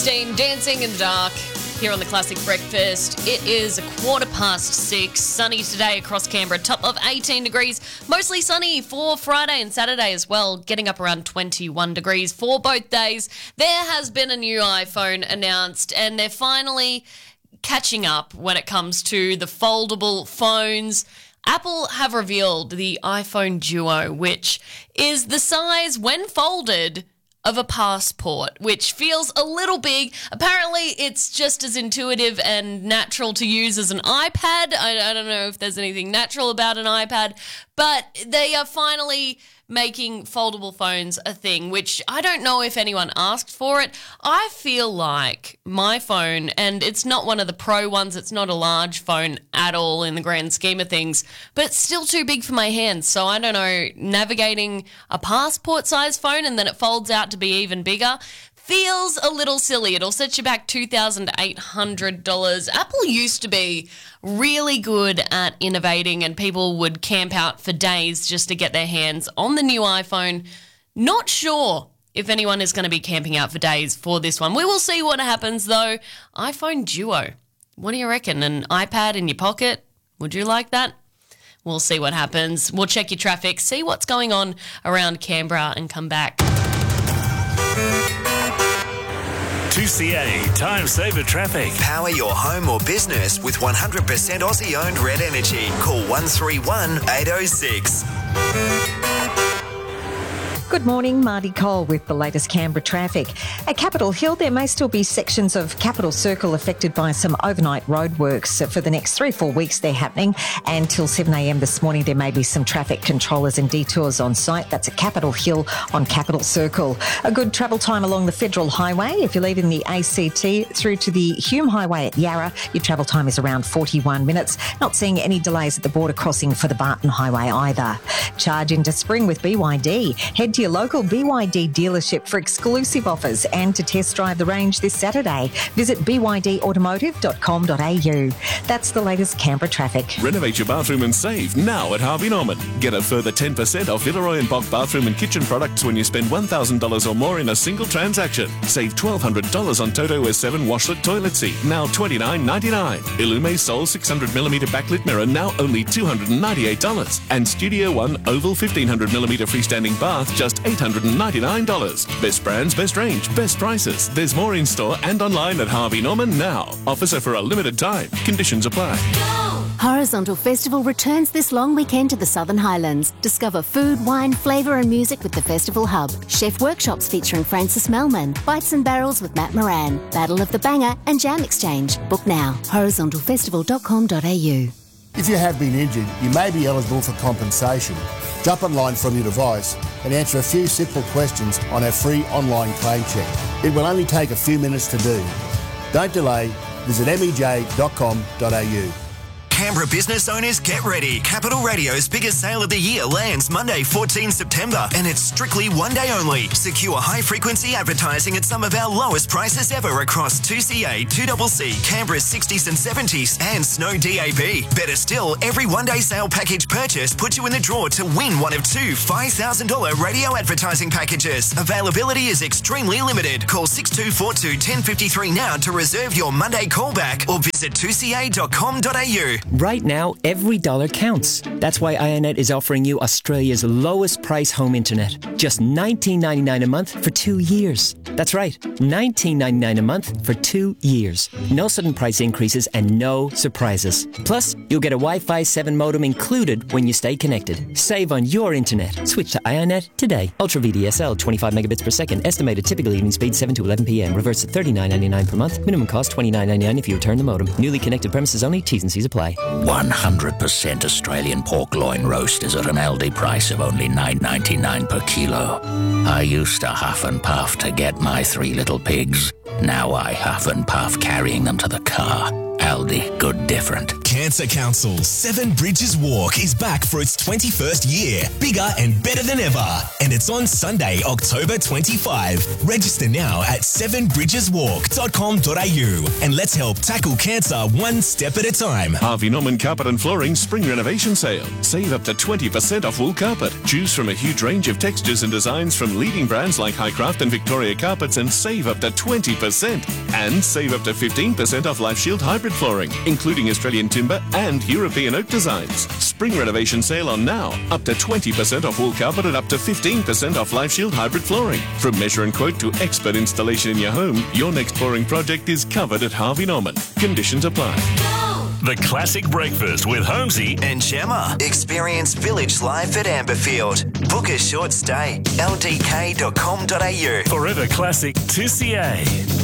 Dancing in the Dark here on the Classic Breakfast. It is 6:15, sunny today across Canberra, top of 18 degrees. Mostly sunny for Friday and Saturday as well, getting up around 21 degrees for both days. There has been a new iPhone announced and they're finally catching up when it comes to the foldable phones. Apple have revealed the iPhone Duo, which is the size when folded of a passport, which feels a little big. Apparently, it's just as intuitive and natural to use as an iPad. I don't know if there's anything natural about an iPad, but they are finally making foldable phones a thing, which I don't know if anyone asked for it. I feel like my phone, and it's not one of the Pro ones, it's not a large phone at all in the grand scheme of things, but it's still too big for my hands. So I don't know, navigating a passport-sized phone and then it folds out to be even bigger feels a little silly. It'll set you back $2,800. Apple used to be really good at innovating and people would camp out for days just to get their hands on the new iPhone. Not sure if anyone is going to be camping out for days for this one. We will see what happens though. iPhone Duo. What do you reckon? An iPad in your pocket? Would you like that? We'll see what happens. We'll check your traffic, see what's going on around Canberra and come back. 2CA Time Saver Traffic. Power your home or business with 100% Aussie-owned Red Energy. Call 131 806. Good morning, Marty Cole with the latest Canberra traffic. At Capitol Hill, there may still be sections of Capitol Circle affected by some overnight roadworks. For the next 3-4 weeks, they're happening. And till 7 a.m. this morning, there may be some traffic controllers and detours on site. That's at Capitol Hill on Capitol Circle. A good travel time along the Federal Highway. If you're leaving the ACT through to the Hume Highway at Yarra, your travel time is around 41 minutes. Not seeing any delays at the border crossing for the Barton Highway either. Charge into spring with BYD. Head to your local BYD dealership for exclusive offers and to test drive the range this Saturday. Visit bydautomotive.com.au. That's the latest Canberra traffic. Renovate your bathroom and save now at Harvey Norman. Get a further 10% off Villeroy and Bock bathroom and kitchen products when you spend $1,000 or more in a single transaction. Save $1,200 on Toto S7 washlet toilet seat, now $29.99. Illume Sol 600mm backlit mirror, now only $298. And Studio One Oval 1500mm freestanding bath, just $899. Best brands, best range, best prices. There's more in store and online at Harvey Norman now. Offers are for a limited time. Conditions apply. Horizontal Festival returns this long weekend to the Southern Highlands. Discover food, wine, flavour and music with the Festival Hub. Chef workshops featuring Francis Melman, Bites and Barrels with Matt Moran, Battle of the Banger and Jam Exchange. Book now. horizontalfestival.com.au. If you have been injured, you may be eligible for compensation. Jump online from your device and answer a few simple questions on our free online claim check. It will only take a few minutes to do. Don't delay. Visit mej.com.au. Canberra business owners, get ready. Capital Radio's biggest sale of the year lands Monday, 14 September, and it's strictly one day only. Secure high-frequency advertising at some of our lowest prices ever across 2CA, 2CC, Canberra's 60s and 70s, and Snow DAB. Better still, every one-day sale package purchase puts you in the draw to win one of two $5,000 radio advertising packages. Availability is extremely limited. Call 6242 1053 now to reserve your Monday callback or visit 2ca.com.au. Right now, every dollar counts. That's why iiNet is offering you Australia's lowest price home internet. Just $19.99 a month for 2 years. That's right, $19.99 a month for 2 years. No sudden price increases and no surprises. Plus, you'll get a Wi-Fi 7 modem included when you stay connected. Save on your internet. Switch to iiNet today. Ultra VDSL, 25 megabits per second. Estimated typical evening speed 7 to 11 p.m. Reverse at $39.99 per month. Minimum cost $29.99 if you return the modem. Newly connected premises only. T's and C's apply. 100% Australian pork loin roast is at an Aldi price of only $9.99 per kilo. I used to huff and puff to get my 3 little pigs. Now I huff and puff carrying them to the car. Aldi, good different. Cancer Council's Seven Bridges Walk is back for its 21st year, bigger and better than ever. And it's on Sunday, October 25. Register now at sevenbridgeswalk.com.au and let's help tackle cancer one step at a time. Harvey Norman Carpet and Flooring Spring Renovation Sale. Save up to 20% off wool carpet. Choose from a huge range of textures and designs from leading brands like Highcraft and Victoria Carpets and save up to 20%. And save up to 15% off Life Shield Hybrid Flooring, including Australian timber and European oak designs. Spring renovation sale on now. Up to 20% off wool carpet and up to 15% off Life Shield Hybrid Flooring. From measure and quote to expert installation in your home, your next flooring project is covered at Harvey Norman. Conditions apply. The Classic Breakfast with Holmesy and Gemma. Experience village life at Amberfield. Book a short stay. ldk.com.au. Forever Classic 2CA.